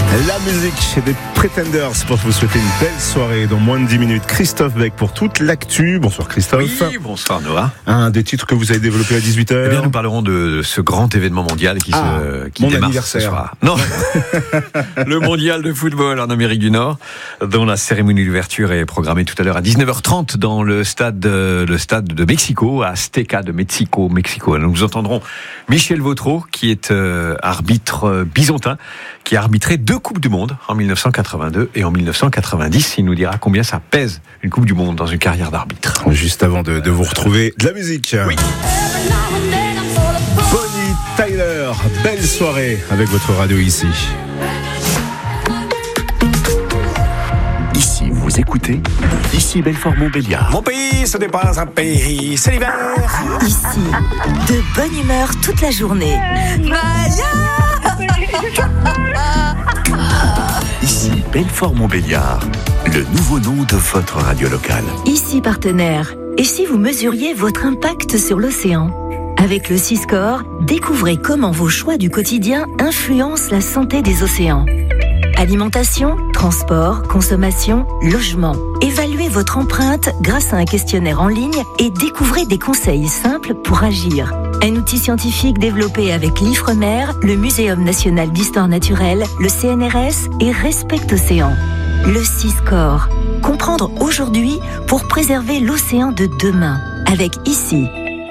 La musique des Pretenders pour vous souhaiter une belle soirée dans moins de 10 minutes. Christophe Beck pour toute l'actu. Bonsoir Christophe. Oui, bonsoir Noah. Un des titres que vous avez développé à 18h. Eh bien, nous parlerons de ce grand événement mondial qui mon démarre anniversaire. ce soir. Non, le mondial de football en Amérique du Nord, dont la cérémonie d'ouverture est programmée tout à l'heure à 19h30 dans le stade de Mexico, à Azteca de Mexico. Nous entendrons Michel Vautreau, qui est arbitre bisontin, qui a arbitré 2 Coupes du Monde en 1982 et en 1990. Il nous dira combien ça pèse une Coupe du Monde dans une carrière d'arbitre. Juste avant de vous retrouver, de la musique. Oui. Bonnie Tyler, belle soirée avec votre radio ici. Ici, vous écoutez Ici Belfort-Montbéliard. Mon pays, ce n'est pas un pays, c'est l'hiver. Ici, de bonne humeur toute la journée. Ici Belfort-Montbéliard, le nouveau nom de votre radio locale. Ici, partenaire. Et si vous mesuriez votre impact sur l'océan ? Avec le Siscore, découvrez comment vos choix du quotidien influencent la santé des océans. Alimentation, transport, consommation, logement. Évaluez votre empreinte grâce à un questionnaire en ligne et découvrez des conseils simples pour agir. Un outil scientifique développé avec l'Ifremer, le Muséum national d'histoire naturelle, le CNRS et Respect Océan. Le Siscore. Comprendre aujourd'hui pour préserver l'océan de demain. Avec ici.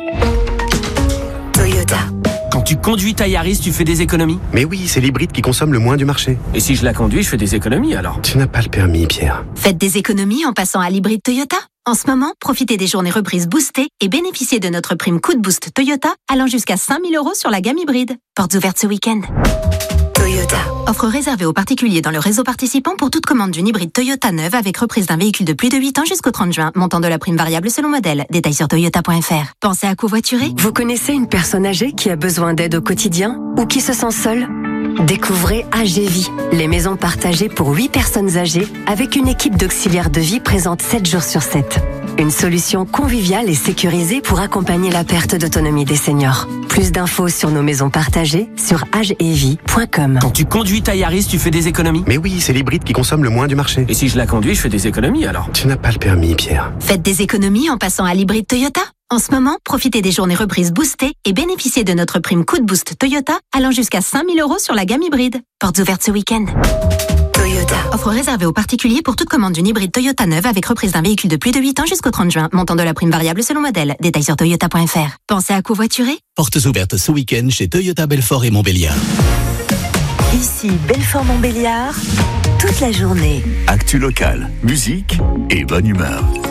Toyota. Quand tu conduis ta Yaris, tu fais des économies. Mais oui, c'est l'hybride qui consomme le moins du marché. Et si je la conduis, je fais des économies alors. Tu n'as pas le permis, Pierre. Faites des économies en passant à l'hybride Toyota. En ce moment, profitez des journées reprises boostées et bénéficiez de notre prime coup de boost Toyota allant jusqu'à 5 000 € sur la gamme hybride. Portes ouvertes ce week-end. Toyota. Offre réservée aux particuliers dans le réseau participant pour toute commande d'une hybride Toyota neuve avec reprise d'un véhicule de plus de 8 ans jusqu'au 30 juin. Montant de la prime variable selon modèle. Détails sur toyota.fr. Pensez à covoiturer. Vous connaissez une personne âgée qui a besoin d'aide au quotidien ou qui se sent seule ? Découvrez AGVie, les maisons partagées pour 8 personnes âgées avec une équipe d'auxiliaires de vie présente 7 jours sur 7. Une solution conviviale et sécurisée pour accompagner la perte d'autonomie des seniors. Plus d'infos sur nos maisons partagées sur agevie.com. Quand tu conduis ta Yaris, tu fais des économies. Mais oui, c'est l'hybride qui consomme le moins du marché. Et si je la conduis, je fais des économies alors. Tu n'as pas le permis, Pierre. Faites des économies en passant à l'hybride Toyota. En ce moment, profitez des journées reprises boostées et bénéficiez de notre prime coup de boost Toyota allant jusqu'à 5 000 € sur la gamme hybride. Portes ouvertes ce week-end. Toyota. Offre réservée aux particuliers pour toute commande d'une hybride Toyota neuve avec reprise d'un véhicule de plus de 8 ans jusqu'au 30 juin. Montant de la prime variable selon modèle. Détails sur toyota.fr. Pensez à covoiturer. Portes ouvertes ce week-end chez Toyota Belfort et Montbéliard. Ici, Belfort-Montbéliard, toute la journée. Actu locale, musique et bonne humeur.